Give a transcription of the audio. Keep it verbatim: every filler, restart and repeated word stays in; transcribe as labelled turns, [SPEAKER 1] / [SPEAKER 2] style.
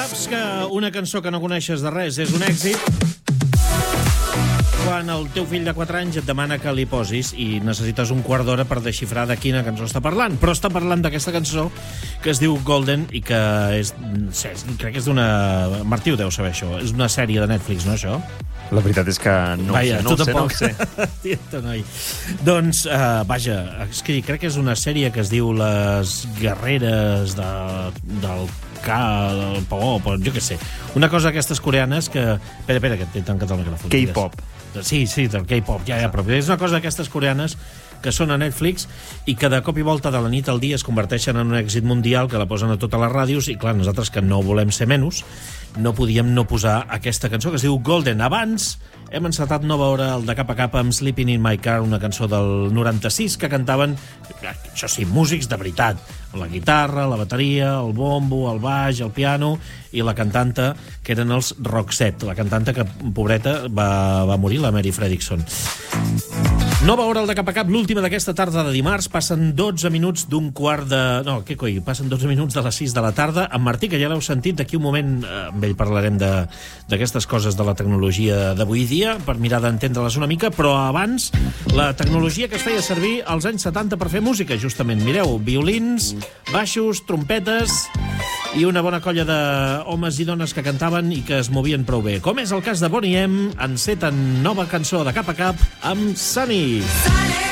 [SPEAKER 1] saps que una cançó que no coneixes de res és un èxit quan el teu fill de quatre anys et demana que li posis i necessites un quart d'hora per desxifrar de quina cançó està parlant. Però està parlant d'aquesta cançó que es diu Golden i que és... Sé, crec que és d'una... Martí ho deu saber, això. És una sèrie de Netflix, no, això?
[SPEAKER 2] La veritat és que no
[SPEAKER 1] Vaja,
[SPEAKER 2] ho sé, no ho sé, no ho sé.
[SPEAKER 1] Tieta, noi. Doncs, uh, vaja, és que crec que és una sèrie que es diu Les Guerreres de, del K, del Pop, jo què sé. Una cosa d'aquestes coreanes que... Espera, espera, que t'he tancat el micròfon.
[SPEAKER 2] K-pop.
[SPEAKER 1] Sí, sí, del K-pop, ja, ja, però és una cosa d'aquestes coreanes que són a Netflix i que de cop i volta de la nit al dia es converteixen en un èxit mundial, que la posen a totes les ràdios i, clar, nosaltres que no volem ser menys, no podíem no posar aquesta cançó que es diu Golden. Abans hem encetat nova hora el de cap a cap amb Sleeping in My Car, una cançó del noranta-sis que cantaven, això sí, músics de veritat, la guitarra, la bateria, el bombo, el baix, el piano i la cantanta, que eren els Roxette, la cantanta que, pobreta, va, va morir, la Mary Fredriksson. Nova hora al de cap a cap, l'última d'aquesta tarda de dimarts. Passen dotze minuts d'un quart de... No, què coi? Passen dotze minuts de les sis de la tarda. En Martí, que ja l'heu sentit, d'aquí un moment eh, amb ell parlarem d'aquestes coses de la tecnologia d'avui dia, per mirar d'entendre-les una mica, però abans, la tecnologia que es feia servir als anys setanta per fer música, justament. Mireu, violins, baixos, trompetes i una bona colla d'homes i dones que cantaven i que es movien prou bé. Com és el cas de Boney M, enceten nova cançó de cap a cap amb Sunny.